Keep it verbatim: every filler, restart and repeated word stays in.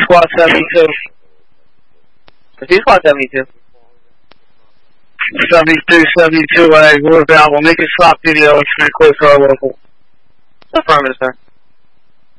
squad seventy-two. P squad seventy-two. seventy-two, seventy-two, I work out. We'll make a stop video. It's pretty close to our local. Affirmative, sir.